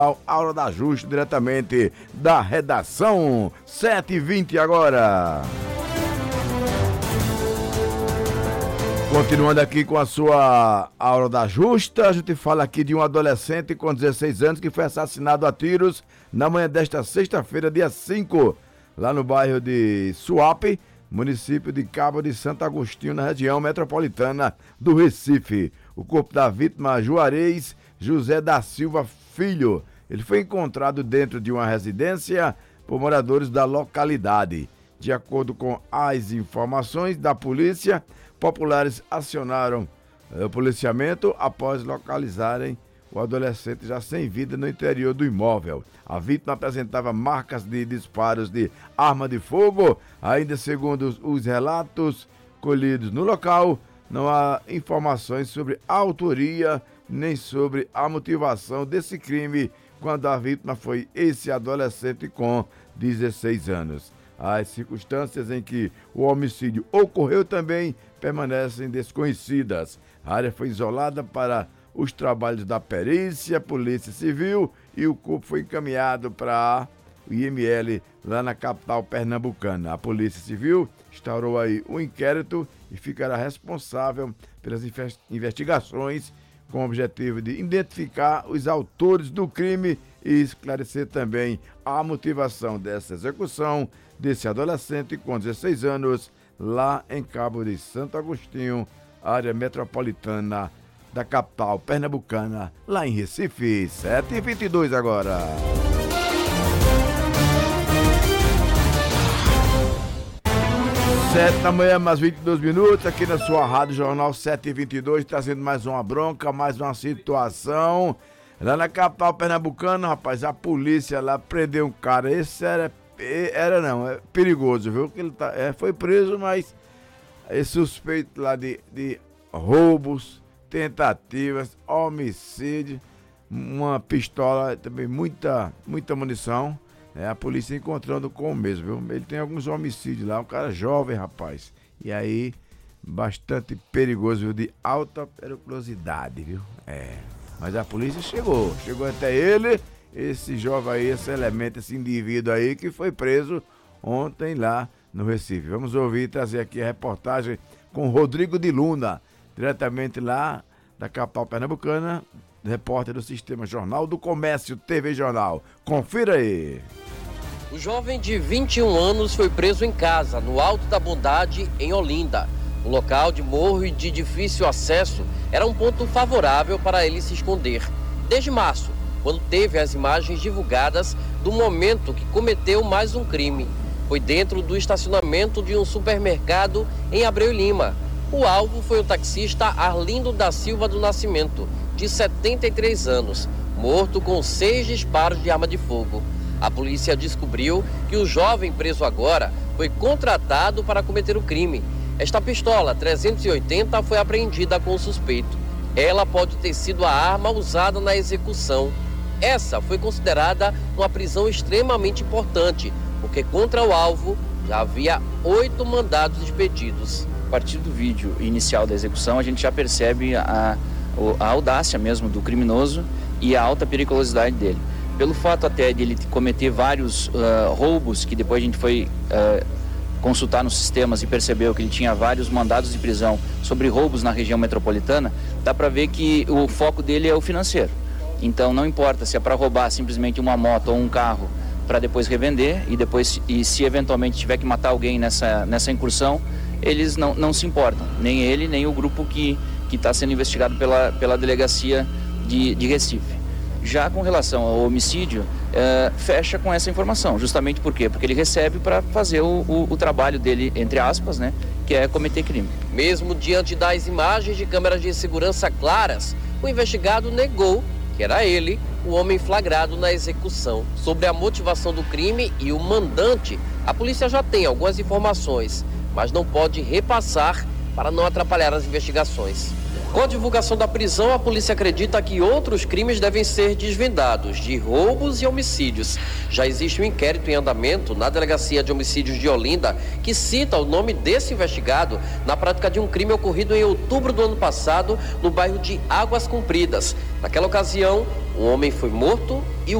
A Hora da Justa, diretamente da redação, 7h20 agora. Continuando aqui com a sua Hora da Justa, a gente fala aqui de um adolescente com 16 anos que foi assassinado a tiros na manhã desta sexta-feira, dia 5, lá no bairro de Suape, município de Cabo de Santo Agostinho, na região metropolitana do Recife. O corpo da vítima, Juarez José da Silva Filho, ele foi encontrado dentro de uma residência por moradores da localidade. De acordo com as informações da polícia, populares acionaram o policiamento após localizarem o adolescente já sem vida no interior do imóvel. A vítima apresentava marcas de disparos de arma de fogo. Ainda segundo os relatos colhidos no local, não há informações sobre a autoria nem sobre a motivação desse crime quando a vítima foi esse adolescente com 16 anos. As circunstâncias em que o homicídio ocorreu também permanecem desconhecidas. A área foi isolada para os trabalhos da perícia, Polícia Civil, e o corpo foi encaminhado para o IML lá na capital pernambucana. A Polícia Civil instaurou aí um inquérito e ficará responsável pelas investigações com o objetivo de identificar os autores do crime e esclarecer também a motivação dessa execução desse adolescente com 16 anos lá em Cabo de Santo Agostinho, área metropolitana da capital pernambucana, lá em Recife. 7h22 agora. Sete da manhã, mais 22 minutos, aqui na sua Rádio Jornal 7h22, trazendo mais uma bronca, mais uma situação. Lá na capital pernambucana, rapaz, a polícia lá prendeu um cara. Esse é perigoso, viu? Que ele foi preso, mas é suspeito lá de roubos, tentativas, homicídio, uma pistola, também muita munição. A polícia encontrando com o mesmo, viu? Ele tem alguns homicídios lá, um cara jovem, rapaz. E aí, bastante perigoso, viu? De alta periculosidade, viu? Mas a polícia chegou até ele, esse jovem aí, esse elemento, esse indivíduo aí que foi preso ontem lá no Recife. Vamos ouvir e trazer aqui a reportagem com Rodrigo de Luna, diretamente lá da capital pernambucana, repórter do Sistema Jornal do Comércio TV Jornal. Confira aí. O jovem de 21 anos foi preso em casa, no Alto da Bondade, em Olinda. O local de morro e de difícil acesso era um ponto favorável para ele se esconder. Desde março, quando teve as imagens divulgadas do momento que cometeu mais um crime. Foi dentro do estacionamento de um supermercado em Abreu Lima. O alvo foi o taxista Arlindo da Silva do Nascimento, de 73 anos, morto com 6 disparos de arma de fogo. A polícia descobriu que o jovem preso agora foi contratado para cometer o crime. Esta pistola 380 foi apreendida com o suspeito. Ela pode ter sido a arma usada na execução. Essa foi considerada uma prisão extremamente importante, porque contra o alvo já havia 8 mandados expedidos. A partir do vídeo inicial da execução, a gente já percebe a audácia mesmo do criminoso e a alta periculosidade dele. Pelo fato até de ele cometer vários roubos, que depois a gente foi consultar nos sistemas e percebeu que ele tinha vários mandados de prisão sobre roubos na região metropolitana, dá para ver que o foco dele é o financeiro. Então não importa se é para roubar simplesmente uma moto ou um carro para depois revender e se eventualmente tiver que matar alguém nessa incursão, eles não se importam, nem ele, nem o grupo que está sendo investigado pela delegacia de Recife. Já com relação ao homicídio, fecha com essa informação, justamente por quê? Porque ele recebe para fazer o trabalho dele, entre aspas, né, que é cometer crime. Mesmo diante das imagens de câmeras de segurança claras, o investigado negou que era ele o homem flagrado na execução. Sobre a motivação do crime e o mandante, a polícia já tem algumas informações, mas não pode repassar para não atrapalhar as investigações. Com a divulgação da prisão, a polícia acredita que outros crimes devem ser desvendados, de roubos e homicídios. Já existe um inquérito em andamento na Delegacia de Homicídios de Olinda, que cita o nome desse investigado na prática de um crime ocorrido em outubro do ano passado, no bairro de Águas Compridas. Naquela ocasião, um homem foi morto e o